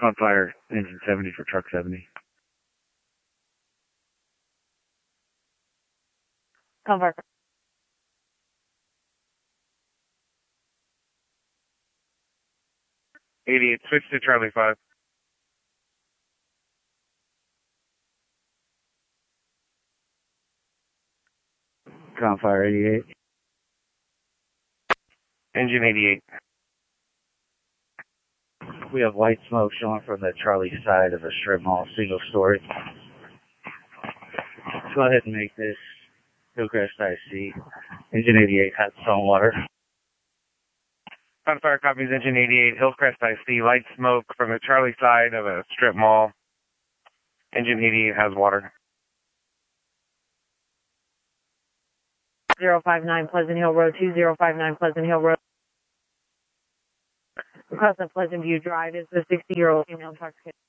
On fire, engine 70 for truck 70. On fire. 88, switch to Charlie 5. On fire, 88. Engine 88. We have white smoke showing from the Charlie side of a strip mall, single story. Let's go ahead and make this Hillcrest IC. Engine 88 has some water. On fire, copies engine 88, Hillcrest IC, light smoke from the Charlie side of a strip mall. Engine 88 has water. 059 Pleasant Hill Road, 2059 Pleasant Hill Road. Across the Pleasant View Drive is the 60-year-old female intoxicated.